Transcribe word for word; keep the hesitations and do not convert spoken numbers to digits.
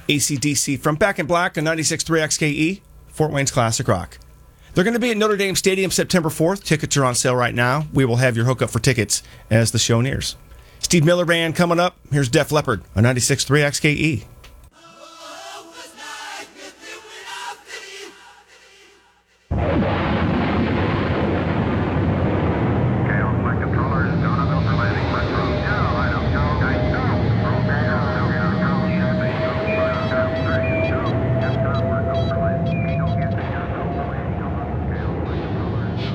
A C D C from Back in Black on ninety-six point three X K E, Fort Wayne's Classic Rock. They're going to be at Notre Dame Stadium September fourth. Tickets are on sale right now. We will have your hookup for tickets as the show nears. Steve Miller Band coming up. Here's Def Leppard on ninety-six point three X K E.